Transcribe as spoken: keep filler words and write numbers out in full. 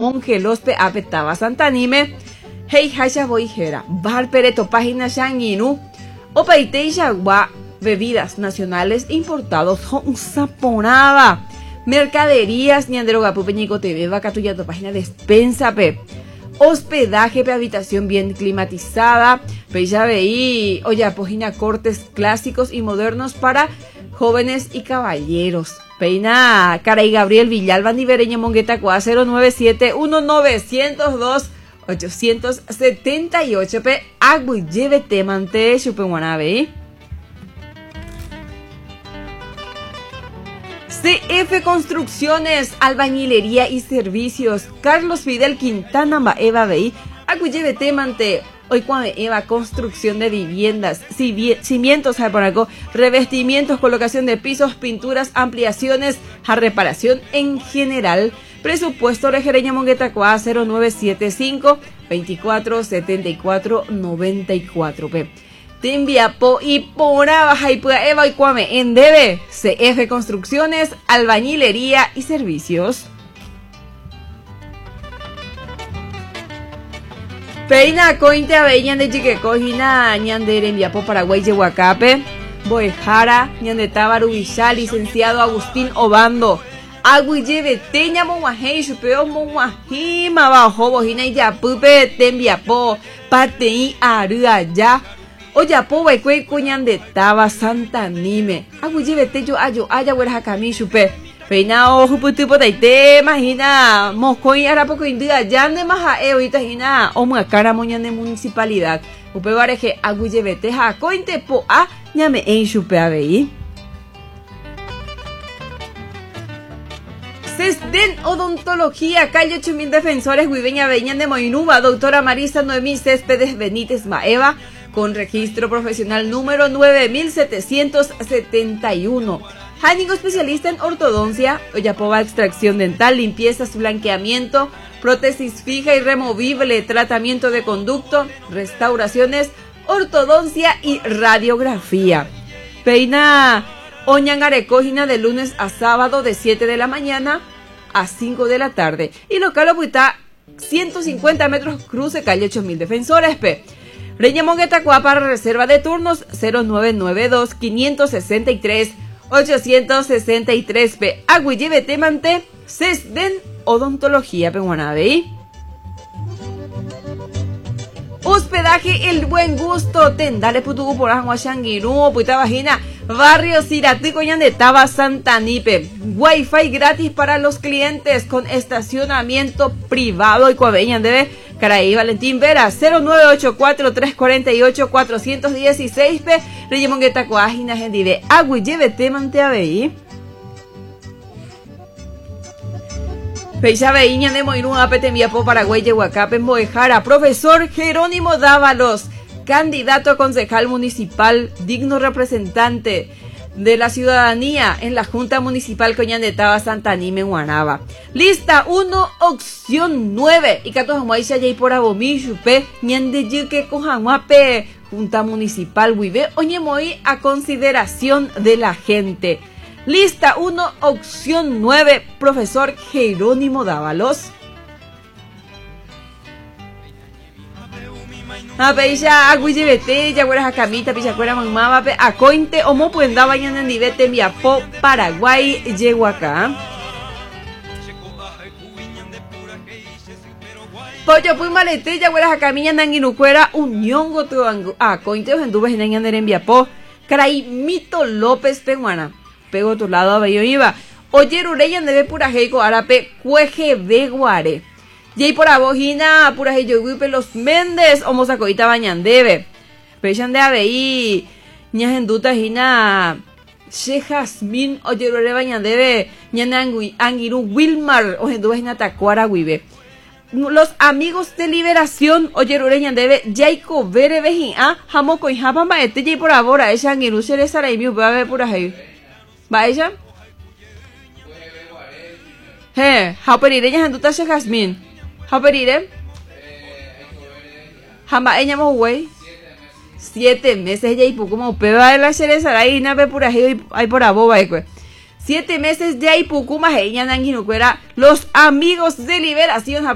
mongelospe apetaba santanime. Hey hasha boijera, bar pereto página shanginu. Opaiteisha gua bebidas nacionales importados con saponada. Mercaderías ñandero pupeñico T V vaca tuya tu página despensa pe. Hospedaje pe habitación bien climatizada. Pe ya veí, oye, página cortes clásicos y modernos para jóvenes y caballeros. Peina Caray Gabriel Villalba Nivereña Mongueta cua cero nueve siete uno nueve cero dos ocho siete ocho pe agui llévete mante chupe guanabe. C F Construcciones, Albañilería y Servicios, Carlos Fidel Quintana Maeva Bey, Agüillevete Mante, hoy cuando Eva Construcción de Viviendas, cimientos, revestimientos, colocación de pisos, pinturas, ampliaciones, a reparación en general. Presupuesto Rejereña Mongueta Cua cero nueve siete cinco veinticuatro setenta y cuatro noventa y cuatro p. Te envía po y pora baja y pueda Eva y cuame en debe C F Construcciones, Albañilería y Servicios. Peina cointe aveñan de chiqueco hina ñande envía po Paraguay Yehuacape, Boejara, ñande Tábaro Villal, licenciado Agustín Obando. Agüille teña monguajei chupeo monguajima bajo bojina y ya pupe te envía po patei arua ya. Oya po baikue cuñande taba santa nime. Agüille vete yo ayo aya huerja cami chupe. Peina ojo putu potaite imagina moscoy arapoco indía yande maja e ahorita hina o cara moñane municipalidad. Upe bareje agüille vete ja cointe po a ñame en chupe abei. Sesden Odontología, calle ocho mil Defensores, Huiveña Beñán de Moinuba, doctora Marisa Noemí Céspedes Benítez Maeva, con registro profesional número nueve mil setecientos setenta y uno. Jánico especialista en ortodoncia, Oyapoba extracción dental, limpiezas, blanqueamiento, prótesis fija y removible, tratamiento de conducto, restauraciones, ortodoncia y radiografía. Peina Oñangarecógina de lunes a sábado de siete de la mañana a cinco de la tarde. Y local Opuita, ciento cincuenta metros cruce calle ocho mil Defensores P. Reña Mongueta Cua para reserva de turnos cero nueve nueve dos cinco seis tres ocho seis tres P. Agüillevete Mante, Sesden Odontología Peguanabe. Hospedaje El Buen Gusto, Tendale Putugu por Aguashanguirú, Puita Vagina, Barrio Ciratico de Taba Santanipe. Wi-Fi gratis para los clientes con estacionamiento privado y Coabeñan debe Caraí Valentín Vera cero nueve ocho cuatro tres cuatro ocho cuatro uno seis P. Reyemongueta Coagina Gendive Agüillevete Manteabei. Peixa Veíña de Moirún Apetembiapo Paraguay Yehuacape Moejara. Profesor Jerónimo Dávalos, candidato a concejal municipal, digno representante de la ciudadanía en la Junta Municipal Coñandetaba Santanime Guanaba. Lista uno, opción nueve. Y Cato Jamuaisha Yay por Abomishupe, Ñande Yuque Cojamuape, Junta Municipal Huive, Oñemoy a consideración de la gente. Lista uno, opción nueve, profesor Jerónimo Dávalos. A peisha agüillevete, yagueras a camita, pichacuera mamaba, pe acointe, omo puenda bañan en nivete miapo, Paraguay, Yehuacá. Pollo pues malete, yagueras a camilla, nanginucuera, uniongo tu acointe, os endubes en en miapo, caray, Mito López Peguana. Pego tu lado a Bello iba. Oye, Rureyan debe pura heico arape, cueje de guare. Yay por abojina, pura heyo guipe los Méndez, homo sacoita bañan debe. Pechan de abeí, ñas enduta jina, she Jasmine, oye, Rure bañan debe, ñan angiru Wilmar, o enduba jina tacuara guibe. Los amigos de Liberación, oye, Rureyan debe, Jaiko Vere Vejin, ah, jamoko y japa maete, yay por abora, ella angiru sere saraimiu, va a ver pura heyo. ¿Va ella? He, hauperire ya henduta she Jasmine. Hauperire. Jamba ella mo güey. Siete meses ya y poco como peba de la cereza ahí na pe pura hay por aboba eh. Siete meses ya y poco más ella nanginucuera los amigos de Liberación.